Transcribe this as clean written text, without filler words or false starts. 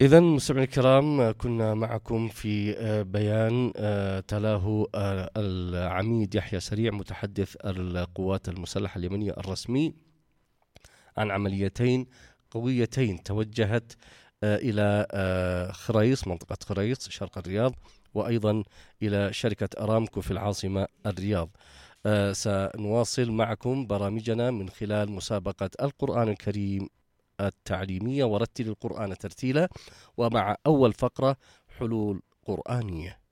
إذن مستمعينا الكرام، كنا معكم في بيان تلاه العميد يحيى سريع متحدث القوات المسلحة اليمنية الرسمي عن عمليتين قويتين توجهت إلى خريص، منطقة خريص شرق الرياض، وأيضا إلى شركة أرامكو في العاصمة الرياض. سنواصل معكم برامجنا من خلال مسابقة القرآن الكريم التعليمية ورتل القرآن ترتيلا، ومع أول فقرة حلول قرآنية.